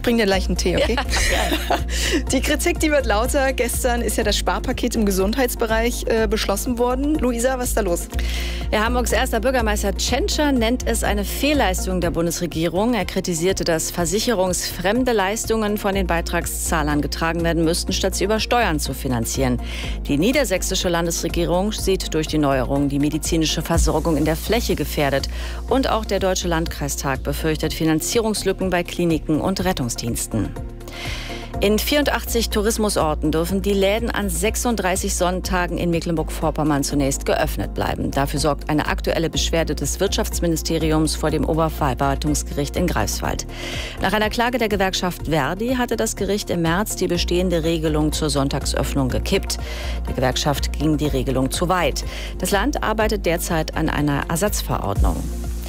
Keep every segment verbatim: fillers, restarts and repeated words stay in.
Ich bringe dir gleich einen Tee, okay? Ja, die Kritik, die wird lauter. Gestern ist ja das Sparpaket im Gesundheitsbereich äh, beschlossen worden. Luisa, was ist da los? Ja, Hamburgs erster Bürgermeister Tschentscher nennt es eine Fehlleistung der Bundesregierung. Er kritisierte, dass versicherungsfremde Leistungen von den Beitragszahlern getragen werden müssten, statt sie über Steuern zu finanzieren. Die niedersächsische Landesregierung sieht durch die Neuerung die medizinische Versorgung in der Fläche gefährdet. Und auch der Deutsche Landkreistag befürchtet Finanzierungslücken bei Kliniken und Rettungsdiensten. In vierundachtzig Tourismusorten dürfen die Läden an sechsunddreißig Sonntagen in Mecklenburg-Vorpommern zunächst geöffnet bleiben. Dafür sorgt eine aktuelle Beschwerde des Wirtschaftsministeriums vor dem Oberverwaltungsgericht in Greifswald. Nach einer Klage der Gewerkschaft Verdi hatte das Gericht im März die bestehende Regelung zur Sonntagsöffnung gekippt. Der Gewerkschaft ging die Regelung zu weit. Das Land arbeitet derzeit an einer Ersatzverordnung.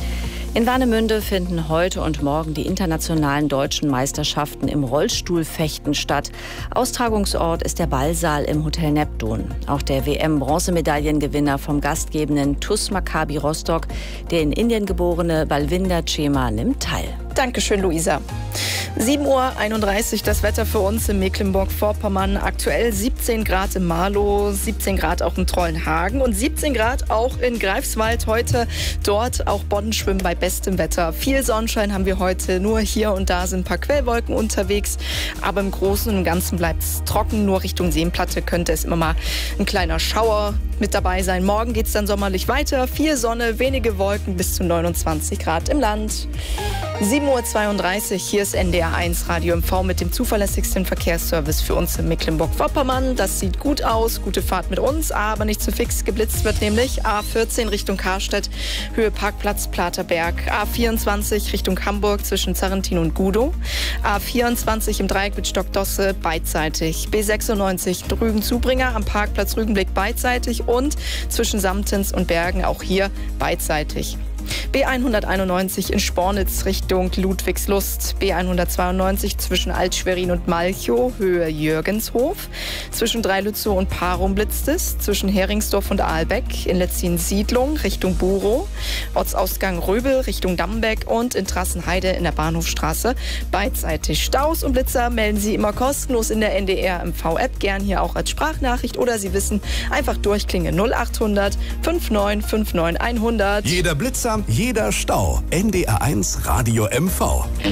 In Warnemünde finden heute und morgen die internationalen deutschen Meisterschaften im Rollstuhlfechten statt. Austragungsort ist der Ballsaal im Hotel Neptun. Auch der W M-Bronzemedaillengewinner vom gastgebenden T U S Maccabi Rostock, der in Indien geborene Balwinder Chema, nimmt teil. Dankeschön, Luisa. sieben Uhr einunddreißig, das Wetter für uns in Mecklenburg-Vorpommern. Aktuell siebzehn Grad in Marlow, siebzehn Grad auch in Trollenhagen und siebzehn Grad auch in Greifswald. Heute dort auch Boddenschwimmen bei bestem Wetter. Viel Sonnenschein haben wir heute, nur hier und da sind ein paar Quellwolken unterwegs. Aber im Großen und im Ganzen bleibt es trocken. Nur Richtung Seenplatte könnte es immer mal ein kleiner Schauer mit dabei sein. Morgen geht es dann sommerlich weiter. Viel Sonne, wenige Wolken, bis zu neunundzwanzig Grad im Land. sieben Uhr zweiunddreißig, hier ist N D R eins Radio M V mit dem zuverlässigsten Verkehrsservice für uns in Mecklenburg-Vorpommern. Das sieht gut aus, gute Fahrt mit uns, aber nicht zu fix. Geblitzt wird nämlich A vierzehn Richtung Karstedt, Höhe Parkplatz Platerberg. A vierundzwanzig Richtung Hamburg zwischen Zarrentin und Gudow. A vierundzwanzig im Dreieck mit Stockdosse beidseitig. B sechsundneunzig Rügen-Zubringer am Parkplatz Rügenblick beidseitig und zwischen Samtens und Bergen auch hier beidseitig. B hunderteinundneunzig in Spornitz Richtung Ludwigslust, B hundertzweiundneunzig zwischen Altschwerin und Malchow, Höhe Jürgenshof, zwischen Dreilützow und Parum blitzt es, zwischen Heringsdorf und Aalbeck, in Letzin-Siedlung Richtung Burow, Ortsausgang Röbel Richtung Dambeck und in Trassenheide in der Bahnhofstraße beidseitig. Staus und Blitzer melden Sie immer kostenlos in der N D R M V-App, gern hier auch als Sprachnachricht oder Sie wissen, einfach durchklingeln null achthundert neunundfünfzig neunundfünfzig hundert. Jeder Blitzer, jeder Stau. N D R eins Radio M V.